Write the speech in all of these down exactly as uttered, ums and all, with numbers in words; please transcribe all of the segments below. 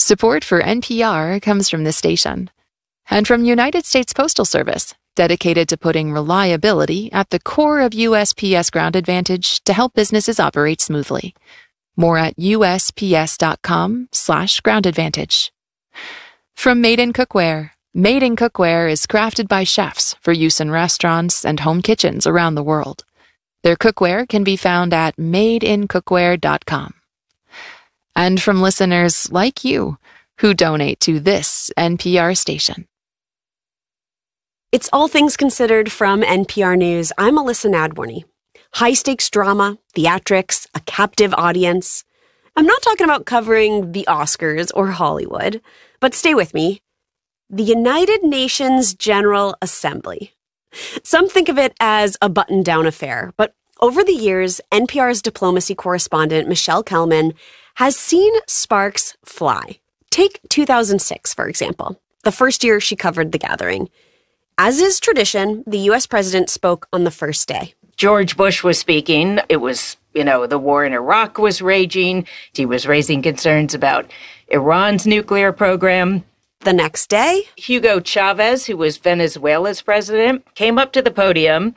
Support for N P R comes from this station and from United States Postal Service, dedicated to putting reliability at the core of U S P S Ground Advantage to help businesses operate smoothly. More at usps.com slash ground advantage. From Made in Cookware. Made in Cookware is crafted by chefs for use in restaurants and home kitchens around the world. Their cookware can be found at made in cookware dot com. And from listeners like you who donate to this N P R station. It's All Things Considered from N P R News. I'm Alyssa Nadworny. High-stakes drama, theatrics, a captive audience. I'm not talking about covering the Oscars or Hollywood, but stay with me. The United Nations General Assembly. Some think of it as a button-down affair, but over the years, N P R's diplomacy correspondent Michelle Kelman has seen sparks fly. Take two thousand six, for example, the first year she covered the gathering. As is tradition, the U S president spoke on the first day. George Bush was speaking. It was, you know, the war in Iraq was raging. He was raising concerns about Iran's nuclear program. The next day, Hugo Chavez, who was Venezuela's president, came up to the podium.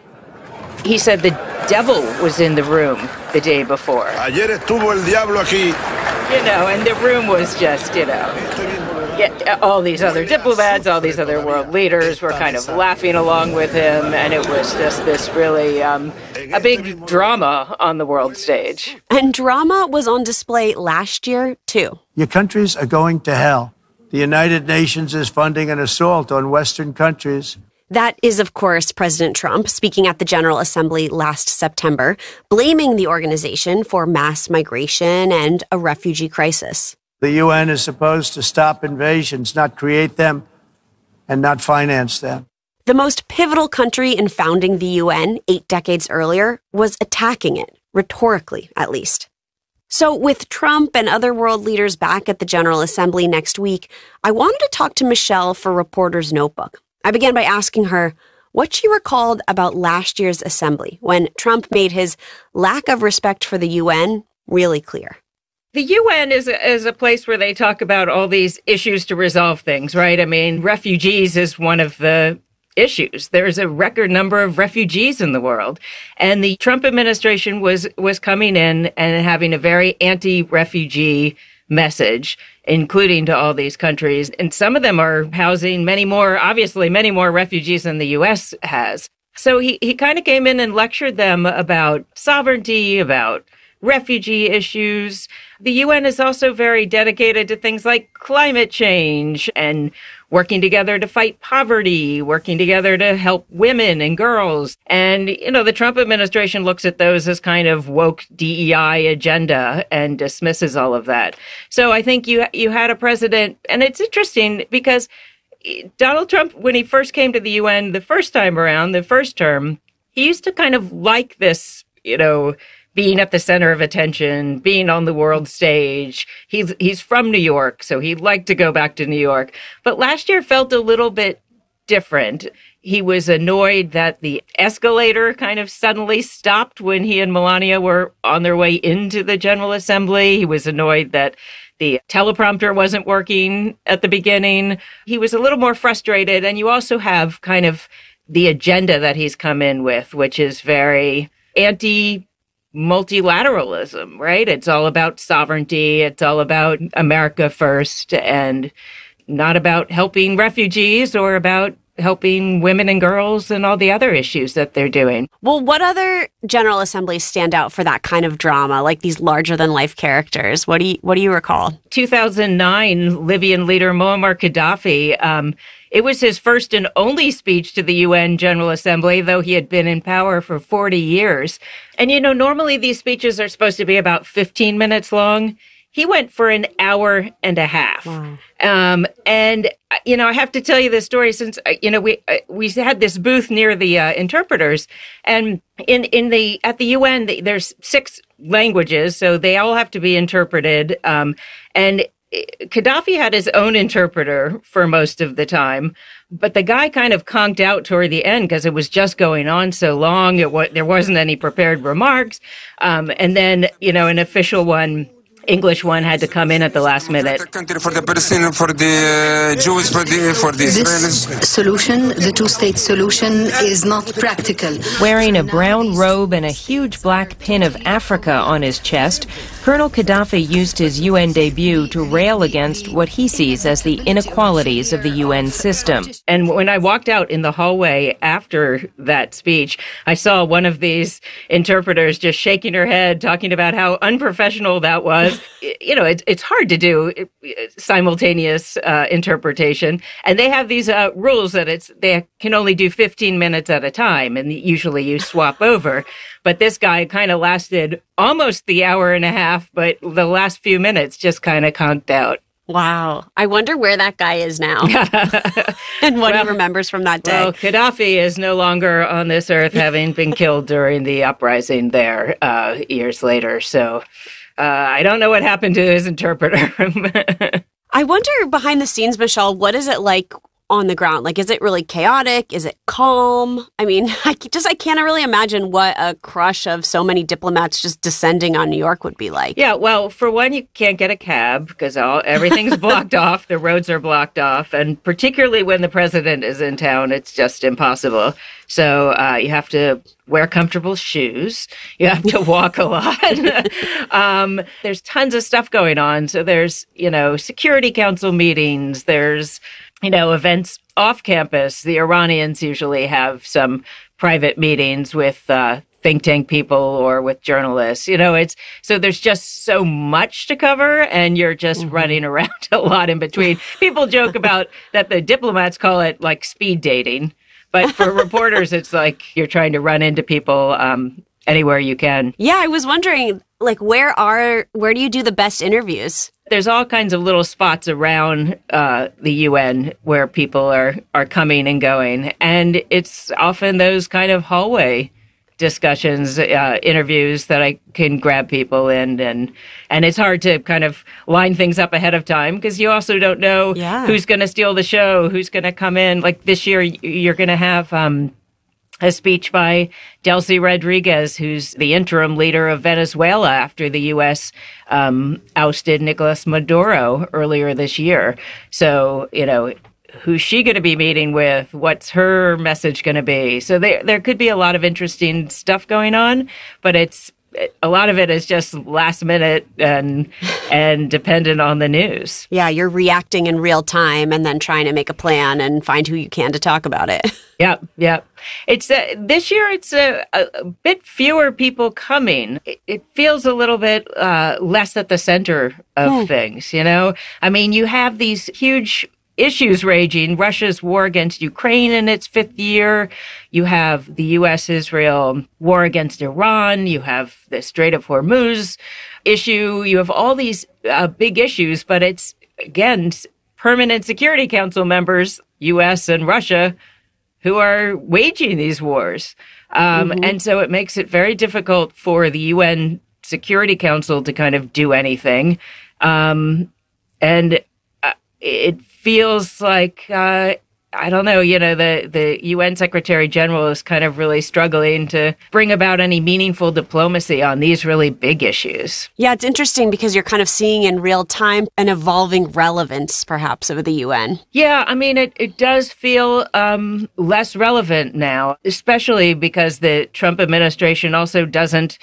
He said the devil was in the room the day before. Ayer estuvo el diablo aquí. You know, and the room was just, you know, yeah, all these other diplomats, all these other world leaders were kind of laughing along with him, and it was just this really, um, a big drama on the world stage. And drama was on display last year, too. Your countries are going to hell. The United Nations is funding an assault on Western countries. That is, of course, President Trump speaking at the General Assembly last September, blaming the organization for mass migration and a refugee crisis. The U N is supposed to stop invasions, not create them, and not finance them. The most pivotal country in founding the U N eight decades earlier was attacking it, rhetorically at least. So with Trump and other world leaders back at the General Assembly next week, I wanted to talk to Michelle for Reporter's Notebook. I began by asking her what she recalled about last year's assembly when Trump made his lack of respect for the U N really clear. The U N is a, is a place where they talk about all these issues to resolve things, right? I mean, refugees is one of the issues. There's a record number of refugees in the world. And the Trump administration was, was coming in and having a very anti-refugee message, including to all these countries. And some of them are housing many more, obviously, many more refugees than the U S has. So he, he kind of came in and lectured them about sovereignty, about refugee issues. The U N is also very dedicated to things like climate change and working together to fight poverty, working together to help women and girls. And, you know, the Trump administration looks at those as kind of woke D E I agenda and dismisses all of that. So I think you you had a president, and it's interesting because Donald Trump, when he first came to the U N the first time around, the first term, he used to kind of like this, you know, being at the center of attention, being on the world stage. He's he's from New York, so he'd like to go back to New York. But last year felt a little bit different. He was annoyed that the escalator kind of suddenly stopped when he and Melania were on their way into the General Assembly. He was annoyed that the teleprompter wasn't working at the beginning. He was a little more frustrated. And you also have kind of the agenda that he's come in with, which is very anti multilateralism, right? It's all about sovereignty. It's all about America first and not about helping refugees or about helping women and girls and all the other issues that they're doing. Well, what other General Assemblies stand out for that kind of drama, like these larger-than-life characters? What do you what do you recall? two thousand nine, Libyan leader Muammar Gaddafi, um, it was his first and only speech to the U N General Assembly, though he had been in power for forty years. And, you know, normally these speeches are supposed to be about fifteen minutes long. He went for an hour and a half. Wow. Um, and, you know, I have to tell you this story since, you know, we we had this booth near the uh, interpreters. And in, in the at the U N, there's six languages, so they all have to be interpreted. Um, and Gaddafi had his own interpreter for most of the time, but the guy kind of conked out toward the end because it was just going on so long. It was, there wasn't any prepared remarks. Um, and then, you know, an official one English one had to come in at the last minute. Country for the Palestinian, for the Jews, for the, for the Israelis. This solution, the two-state solution, is not practical. Wearing a brown robe and a huge black pin of Africa on his chest, Colonel Gaddafi used his U N debut to rail against what he sees as the inequalities of the U N system. And when I walked out in the hallway after that speech, I saw one of these interpreters just shaking her head, talking about how unprofessional that was. You know, it, it's hard to do simultaneous uh, interpretation. And they have these uh, rules that it's they can only do fifteen minutes at a time, and usually you swap over. But this guy kind of lasted almost the hour and a half, but the last few minutes just kind of conked out. Wow. I wonder where that guy is now and what well, he remembers from that day. Well, Gaddafi is no longer on this earth, having been killed during the uprising there uh, years later. So uh, I don't know what happened to his interpreter. I wonder behind the scenes, Michelle, what is it like on the ground? Like, is it really chaotic? Is it calm? I mean, I just I can't really imagine what a crush of so many diplomats just descending on New York would be like. Yeah, well, for one, you can't get a cab because all everything's blocked off. The roads are blocked off. And particularly when the president is in town, it's just impossible. So uh, you have to wear comfortable shoes. You have to walk a lot. um, there's tons of stuff going on. So there's, you know, Security Council meetings. There's You know, events off campus. The Iranians usually have some private meetings with uh, think tank people or with journalists. You know, it's so there's just so much to cover, and you're just mm-hmm. running around a lot in between. People joke about that. The diplomats call it like speed dating, but for reporters, it's like you're trying to run into people um, anywhere you can. Yeah, I was wondering, like, where are where do you do the best interviews? There's all kinds of little spots around uh, the U N where people are, are coming and going. And it's often those kind of hallway discussions, uh, interviews that I can grab people in. And, and it's hard to kind of line things up ahead of time because you also don't know yeah. who's going to steal the show, who's going to come in. Like this year, you're going to have Um, a speech by Delcy Rodriguez, who's the interim leader of Venezuela after the U S um, ousted Nicolas Maduro earlier this year. So, you know, who's she going to be meeting with? What's her message going to be? So there, there could be a lot of interesting stuff going on, but it's a lot of it is just last minute and and dependent on the news. Yeah, you're reacting in real time and then trying to make a plan and find who you can to talk about it. Yeah, yeah. It's uh, this year. It's a, a bit fewer people coming. It, it feels a little bit uh, less at the center of hmm. things. You know, I mean, you have these huge issues raging. Russia's war against Ukraine in its fifth year. You have the U S Israel war against Iran. You have the Strait of Hormuz issue. You have all these uh, big issues, but it's, again, permanent Security Council members, U S and Russia, who are waging these wars. Um, mm-hmm. And so it makes it very difficult for the U N Security Council to kind of do anything. Um, and uh, it feels like, uh, I don't know, you know, the, the U N Secretary General is kind of really struggling to bring about any meaningful diplomacy on these really big issues. Yeah, it's interesting because you're kind of seeing in real time an evolving relevance, perhaps, of the U N. Yeah, I mean, it, it does feel um, less relevant now, especially because the Trump administration also doesn't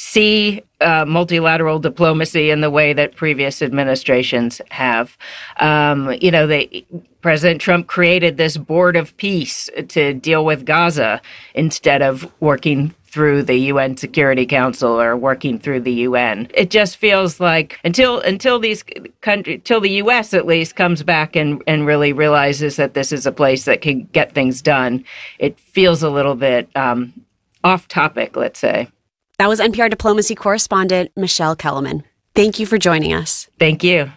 see uh, multilateral diplomacy in the way that previous administrations have. Um, you know, they, President Trump created this board of peace to deal with Gaza instead of working through the U N Security Council or working through the U N. It just feels like until until these country, till the U S at least comes back and, and really realizes that this is a place that can get things done, it feels a little bit um, off topic, let's say. That was N P R diplomacy correspondent Michelle Kellerman. Thank you for joining us. Thank you.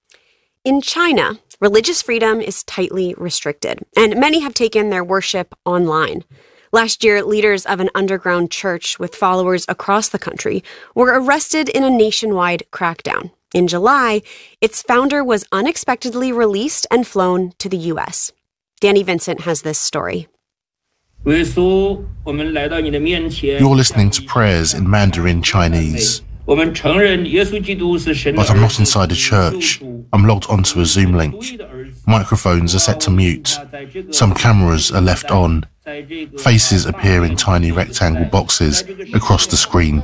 In China, religious freedom is tightly restricted, and many have taken their worship online. Last year, leaders of an underground church with followers across the country were arrested in a nationwide crackdown. In July, its founder was unexpectedly released and flown to the U S. Danny Vincent has this story. You're listening to prayers in Mandarin Chinese. But I'm not inside a church. I'm logged onto a Zoom link. Microphones are set to mute. Some cameras are left on. Faces appear in tiny rectangle boxes across the screen.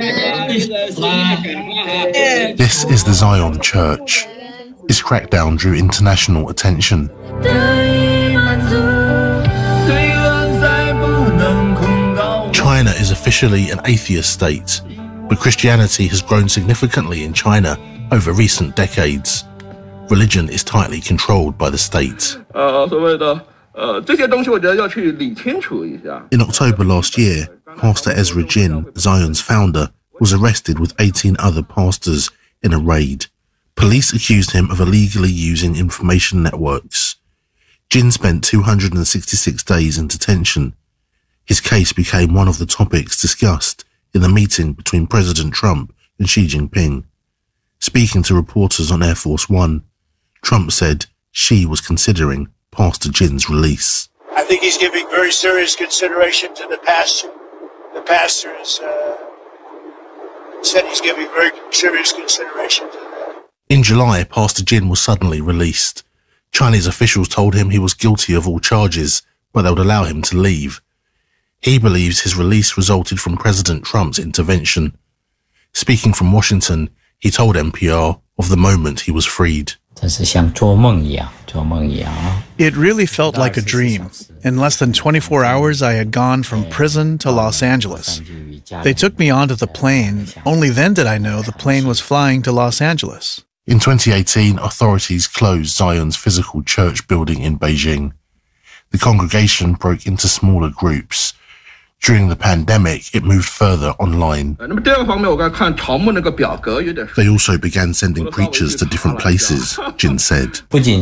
This is the Zion Church. This crackdown drew international attention. China is officially an atheist state, but Christianity has grown significantly in China over recent decades. Religion is tightly controlled by the state. In October last year, Pastor Ezra Jin, Zion's founder, was arrested with eighteen other pastors in a raid. Police accused him of illegally using information networks. Jin spent two hundred sixty-six days in detention. His case became one of the topics discussed in the meeting between President Trump and Xi Jinping. Speaking to reporters on Air Force One, Trump said Xi was considering Pastor Jin's release. I think he's giving very serious consideration to the pastor. The pastor has uh, said he's giving very serious consideration to that. In July, Pastor Jin was suddenly released. Chinese officials told him he was guilty of all charges, but they would allow him to leave. He believes his release resulted from President Trump's intervention. Speaking from Washington, he told N P R of the moment he was freed. It really felt like a dream. In less than twenty-four hours, I had gone from prison to Los Angeles. They took me onto the plane. Only then did I know the plane was flying to Los Angeles. In twenty eighteen, authorities closed Zion's physical church building in Beijing. The congregation broke into smaller groups. During the pandemic, it moved further online. They also began sending preachers to different places, Jin said.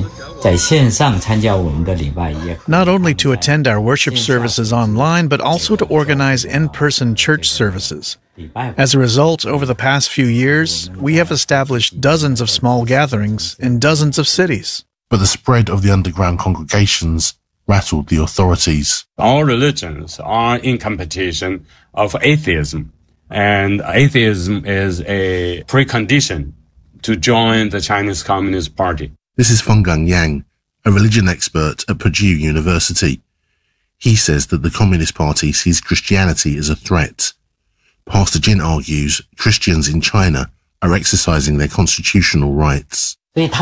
Not only to attend our worship services online, but also to organize in-person church services. As a result, over the past few years, we have established dozens of small gatherings in dozens of cities. But the spread of the underground congregations rattled the authorities. All religions are in competition of atheism, and atheism is a precondition to join the Chinese Communist Party. This is Fenggang Yang, a religion expert at Purdue University. He says that the Communist Party sees Christianity as a threat. Pastor Jin argues Christians in China are exercising their constitutional rights.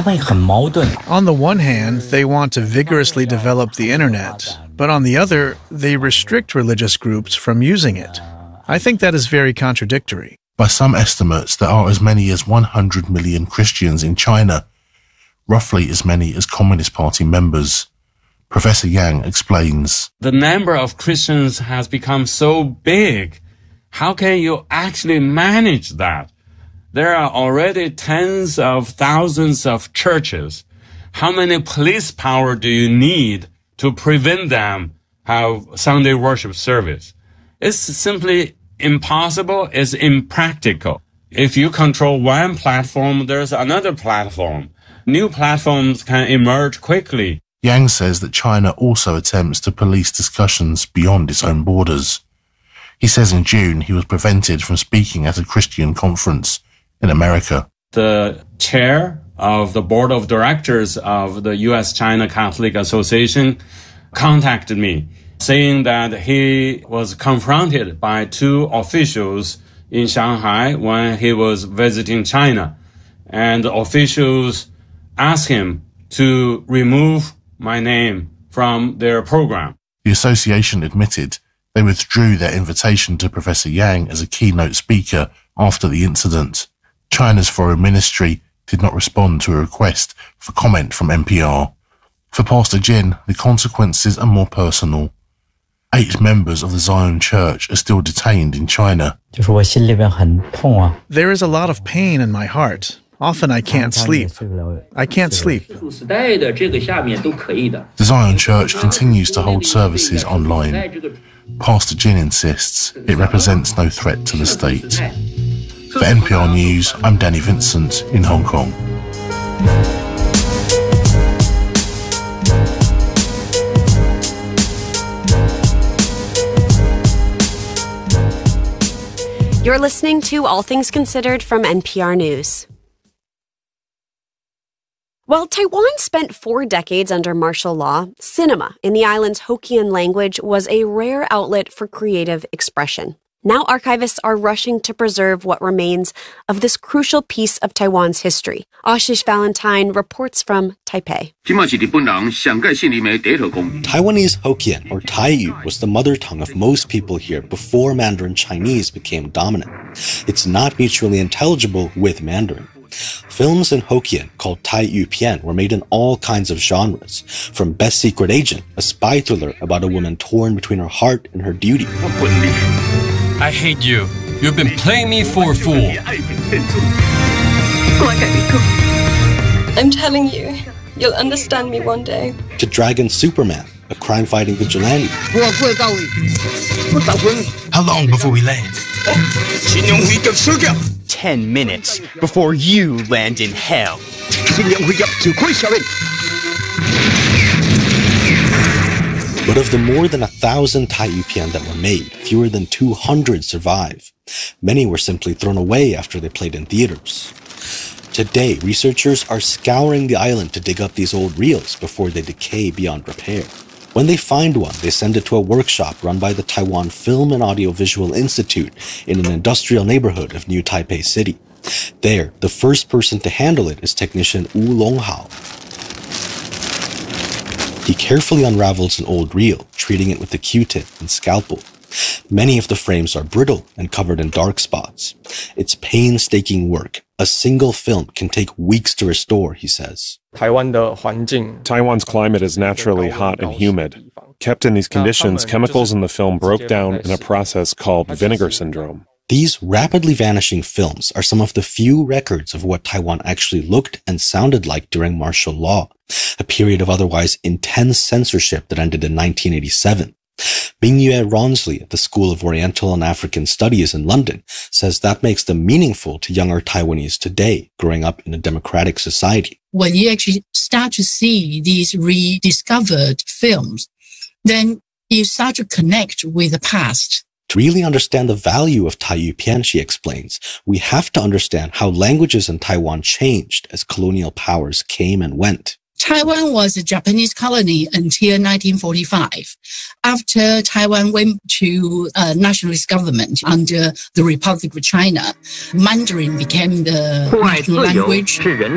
On the one hand, they want to vigorously develop the internet, but on the other, they restrict religious groups from using it. I think that is very contradictory. By some estimates, there are as many as one hundred million Christians in China, roughly as many as Communist Party members. Professor Yang explains. The number of Christians has become so big. How can you actually manage that? There are already tens of thousands of churches. How many police power do you need to prevent them have Sunday worship service? It's simply impossible. It's impractical. If you control one platform, there's another platform. New platforms can emerge quickly. Yang says that China also attempts to police discussions beyond its own borders. He says in June he was prevented from speaking at a Christian conference in America. The chair of the board of directors of the U S China Catholic Association contacted me, saying that he was confronted by two officials in Shanghai when he was visiting China. And the officials asked him to remove my name from their program. The association admitted they withdrew their invitation to Professor Yang as a keynote speaker after the incident. China's foreign ministry did not respond to a request for comment from N P R. For Pastor Jin, the consequences are more personal. Eight members of the Zion Church are still detained in China. There is a lot of pain in my heart. Often I can't sleep. I can't sleep. The Zion Church continues to hold services online. Pastor Jin insists it represents no threat to the state. For N P R News, I'm Danny Vincent in Hong Kong. You're listening to All Things Considered from N P R News. While Taiwan spent four decades under martial law, cinema in the island's Hokkien language was a rare outlet for creative expression. Now archivists are rushing to preserve what remains of this crucial piece of Taiwan's history. Ashish Valentine reports from Taipei. Taiwanese Hokkien, or Taiyu, was the mother tongue of most people here before Mandarin Chinese became dominant. It's not mutually intelligible with Mandarin. Films in Hokkien called Taiyu Pian were made in all kinds of genres, from Best Secret Agent, a spy thriller about a woman torn between her heart and her duty. I hate you. You've been playing me for a fool. I'm telling you, you'll understand me one day. To Dragon Superman, a crime-fighting vigilante. How long before we land? Ten minutes before you land in hell. But of the more than a thousand Taiyu Pian that were made, fewer than two hundred survive. Many were simply thrown away after they played in theaters. Today, researchers are scouring the island to dig up these old reels before they decay beyond repair. When they find one, they send it to a workshop run by the Taiwan Film and Audiovisual Institute in an industrial neighborhood of New Taipei City. There, the first person to handle it is technician Wu Longhao. He carefully unravels an old reel, treating it with a Q-tip and scalpel. Many of the frames are brittle and covered in dark spots. It's painstaking work. A single film can take weeks to restore, he says. Taiwan's climate is naturally hot and humid. Kept in these conditions, chemicals in the film broke down in a process called vinegar syndrome. These rapidly vanishing films are some of the few records of what Taiwan actually looked and sounded like during martial law, a period of otherwise intense censorship that ended in nineteen eighty-seven. Mingyue Ronsley at the School of Oriental and African Studies in London says that makes them meaningful to younger Taiwanese today, growing up in a democratic society. When you actually start to see these rediscovered films, then you start to connect with the past. To really understand the value of Taiyu Pian, she explains, we have to understand how languages in Taiwan changed as colonial powers came and went. Taiwan was a Japanese colony until nineteen forty-five. After Taiwan went to a nationalist government under the Republic of China, Mandarin became the national language.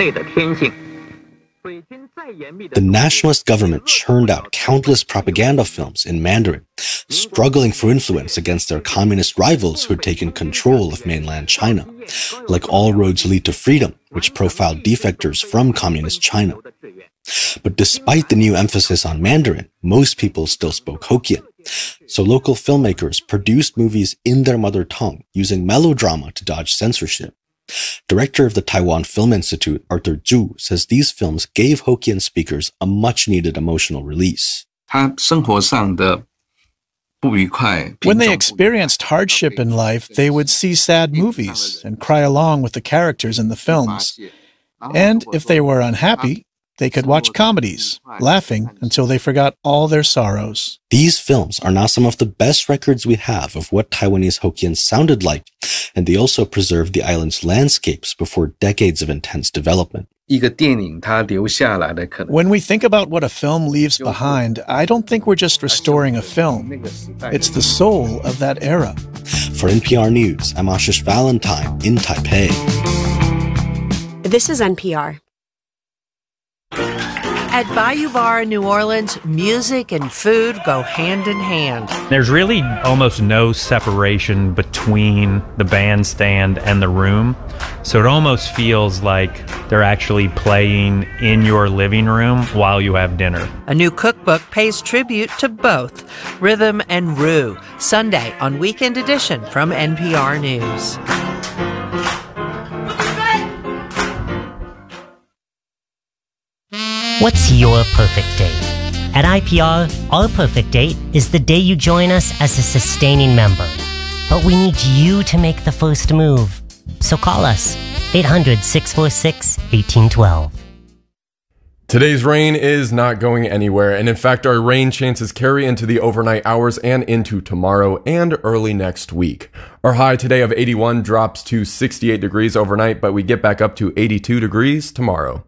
The nationalist government churned out countless propaganda films in Mandarin, struggling for influence against their communist rivals who had taken control of mainland China, like All Roads Lead to Freedom, which profiled defectors from communist China. But despite the new emphasis on Mandarin, most people still spoke Hokkien. So local filmmakers produced movies in their mother tongue, using melodrama to dodge censorship. Director of the Taiwan Film Institute, Arthur Zhu, says these films gave Hokkien speakers a much-needed emotional release. When they experienced hardship in life, they would see sad movies and cry along with the characters in the films. And if they were unhappy, they could watch comedies, laughing until they forgot all their sorrows. These films are now some of the best records we have of what Taiwanese Hokkien sounded like, and they also preserve the island's landscapes before decades of intense development. When we think about what a film leaves behind, I don't think we're just restoring a film. It's the soul of that era. For N P R News, I'm Ashish Valentine in Taipei. This is N P R. At Bayou Bar in New Orleans, music and food go hand in hand. There's really almost no separation between the bandstand and the room, so it almost feels like they're actually playing in your living room while you have dinner. A new cookbook pays tribute to both rhythm and roux. Sunday on Weekend Edition from N P R News. What's your perfect date? At I P R, our perfect date is the day you join us as a sustaining member. But we need you to make the first move. So call us, eight hundred, six four six, one eight one two. Today's rain is not going anywhere, and in fact, our rain chances carry into the overnight hours and into tomorrow and early next week. Our high today of eighty-one drops to sixty-eight degrees overnight, but we get back up to eighty-two degrees tomorrow.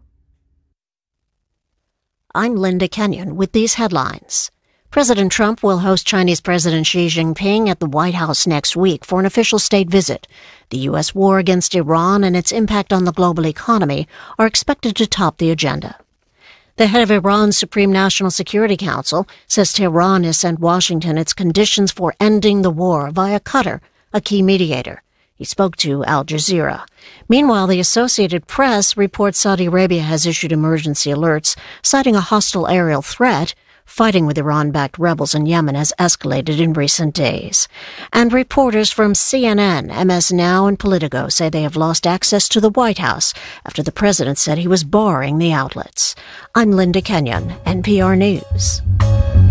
I'm Linda Kenyon with these headlines. President Trump will host Chinese President Xi Jinping at the White House next week for an official state visit. The U S war against Iran and its impact on the global economy are expected to top the agenda. The head of Iran's Supreme National Security Council says Tehran has sent Washington its conditions for ending the war via Qatar, a key mediator. He spoke to Al Jazeera. Meanwhile, the Associated Press reports Saudi Arabia has issued emergency alerts, citing a hostile aerial threat. Fighting with Iran-backed rebels in Yemen has escalated in recent days. And reporters from C N N, M S Now, and Politico say they have lost access to the White House after the president said he was barring the outlets. I'm Linda Kenyon, N P R News.